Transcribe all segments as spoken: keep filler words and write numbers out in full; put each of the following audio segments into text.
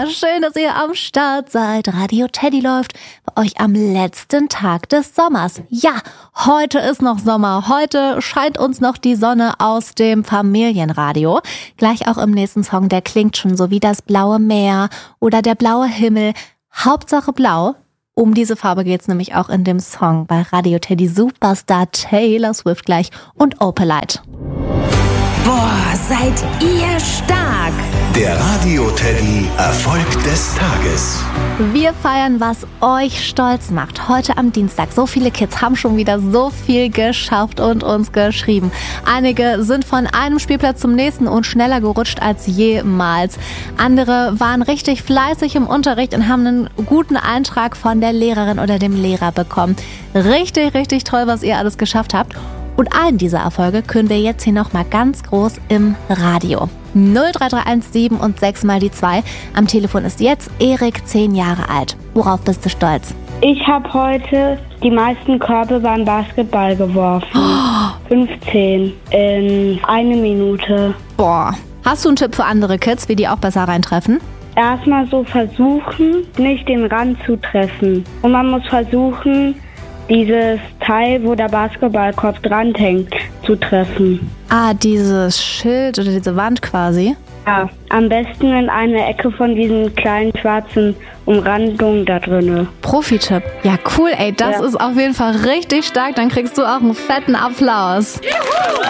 schön, dass ihr am Start seid. Radio Teddy läuft bei euch am letzten Tag des Sommers. Ja, heute ist noch Sommer. Heute scheint uns noch die Sonne aus dem Familienradio. Gleich auch im nächsten Song, der klingt schon so wie das blaue Meer oder der blaue Himmel. Hauptsache blau. Um diese Farbe geht's nämlich auch in dem Song bei Radio Teddy Superstar Taylor Swift gleich und Opalite. Boah, seid ihr stark! Der Radio Teddy Erfolg des Tages. Wir feiern, was euch stolz macht. Heute am Dienstag. So viele Kids haben schon wieder so viel geschafft und uns geschrieben. Einige sind von einem Spielplatz zum nächsten und schneller gerutscht als jemals. Andere waren richtig fleißig im Unterricht und haben einen guten Eintrag von der Lehrerin oder dem Lehrer bekommen. Richtig, richtig toll, was ihr alles geschafft habt. Und einen dieser Erfolge können wir jetzt hier nochmal ganz groß im Radio. null drei drei eins sieben und sechs mal die zwei. Am Telefon ist jetzt Erik, zehn Jahre alt. Worauf bist du stolz? Ich habe heute die meisten Körbe beim Basketball geworfen. Oh. fünfzehn in eine Minute. Boah. Hast du einen Tipp für andere Kids, wie die auch besser reintreffen? Erstmal so versuchen, nicht den Rand zu treffen. Und man muss versuchen, dieses Teil, wo der Basketballkorb dranhängt, zu treffen. Ah, dieses Schild oder diese Wand quasi? Ja, am besten in eine Ecke von diesen kleinen schwarzen Umrandungen da drinne. Profi-Tipp. Ja, cool, ey, das ja. ist auf jeden Fall richtig stark. Dann kriegst du auch einen fetten Applaus. Juhu!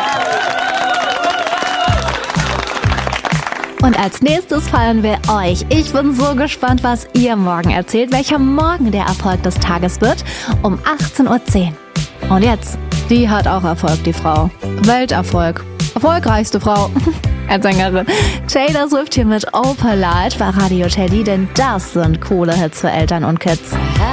Und als nächstes feiern wir euch. Ich bin so gespannt, was ihr morgen erzählt, welcher morgen der Erfolg des Tages wird. Um achtzehn Uhr zehn. Und jetzt, die hat auch Erfolg, die Frau. Welterfolg. Erfolgreichste Frau. Als Sängerin. Taylor Swift hier mit Opalite bei Radio Teddy, denn das sind coole Hits für Eltern und Kids.